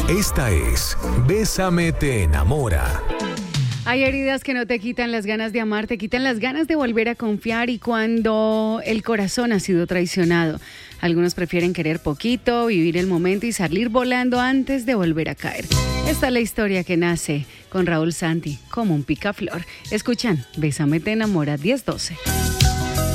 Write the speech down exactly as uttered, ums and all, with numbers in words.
Esta es Bésame te enamora. Hay heridas que no te quitan las ganas de amar, te quitan las ganas de volver a confiar y cuando el corazón ha sido traicionado. Algunos prefieren querer poquito, vivir el momento y salir volando antes de volver a caer. Esta es la historia que nace con Raúl Santi como un picaflor. Escuchan, Bésame te enamora diez doce.